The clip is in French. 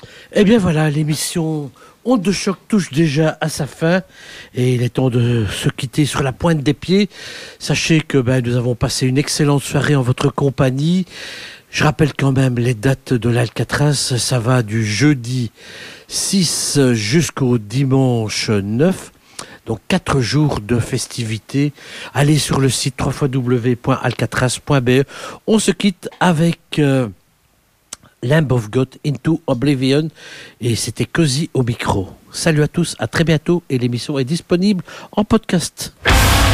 Eh bien voilà, l'émission Onde de choc touche déjà à sa fin et il est temps de se quitter sur la pointe des pieds. Sachez que nous avons passé une excellente soirée en votre compagnie. Je rappelle quand même les dates de l'Alcatraz, ça va du jeudi 6 jusqu'au dimanche 9. Donc 4 jours de festivités. Allez sur le site www.alcatraz.be. On se quitte avec Lamb of God Into Oblivion et c'était Cozy au micro. Salut à tous, à très bientôt et l'émission est disponible en podcast.